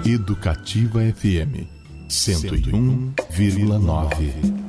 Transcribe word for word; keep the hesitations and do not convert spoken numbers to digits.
Educativa F M cento e um vírgula nove.